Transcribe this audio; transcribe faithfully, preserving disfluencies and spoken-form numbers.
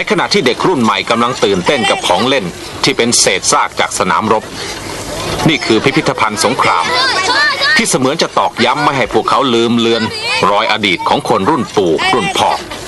ขณะที่เด็กรุ่นใหม่กำลังตื่นเต้นกับของเล่นที่เป็นเศษซากจากสนามรบนี่คือพิพิธภัณฑ์สงครามที่เสมือนจะตอกย้ำไม่ให้พวกเขาลืมเลือนรอยอดีตของคนรุ่นปู่รุ่นพ่อ